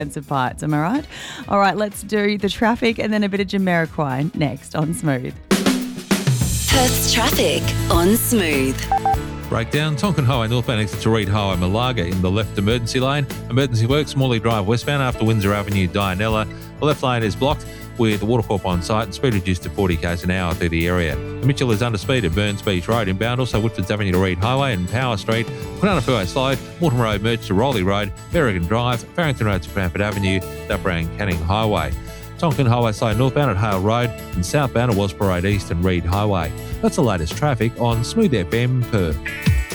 expensive parts, am I right? All right, let's do the traffic and then a bit of Jamiroquai next on Smooth. Perth's traffic on Smooth. Breakdown, Tonkin Highway northbound exit to Reed Highway, Malaga in the left emergency lane. Emergency works, Morley Drive westbound after Windsor Avenue, Dianella. The left lane is blocked with the Watercorp on site and speed reduced to 40 k's an hour through the area. Mitchell is under speed at Burns Beach Road inbound, also Whitfords Avenue to Reed Highway and Power Street. Quinana Freeway slide, Mortimer Road merge to Rowley Road, Berrigan Drive, Farrington Road to Cranford Avenue, Dubbrand Canning Highway. Tonkin Highway slide northbound at Hale Road and southbound at Wellsborough Road East and Reed Highway. That's the latest traffic on Smooth FM Perth.